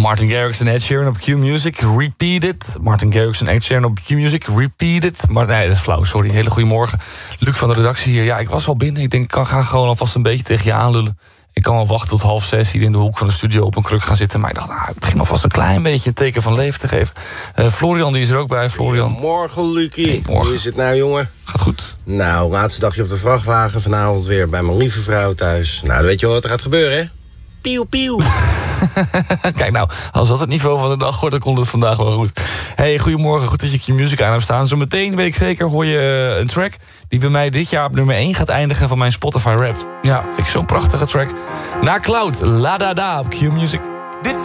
Martin Garrix en Ed Sheeran op Q-Music, Repeat It. Martin Garrix en Ed Sheeran op Q-Music, Repeat It. Maar nee, dat is flauw, sorry. Hele goede morgen. Luc van de redactie hier. Ja, ik was al binnen. Ik denk, ik ga gewoon alvast een beetje tegen je aanlullen. Ik kan wel wachten tot 5:30 hier in de hoek van de studio op een kruk gaan zitten. Maar ik dacht, ik begin alvast een klein beetje een teken van leven te geven. Florian, die is er ook bij. Florian. Morgen, Lucie. Hey, morgen. Hoe is het nou, jongen? Gaat goed. Nou, laatste dagje op de vrachtwagen. Vanavond weer bij mijn lieve vrouw thuis. Nou, dan weet je wel wat er gaat gebeuren, hè? Pieuw, pieuw. Kijk nou, als dat het niveau van de dag wordt, dan komt het vandaag wel goed. Hey, goedemorgen, goed dat je Q-Music aan hebt staan. Zometeen, weet ik zeker, hoor je een track die bij mij dit jaar op nummer 1 gaat eindigen van mijn Spotify Wrapped. Ja, vind ik zo'n prachtige track. Na Cloud, La Da Da op Q-Music.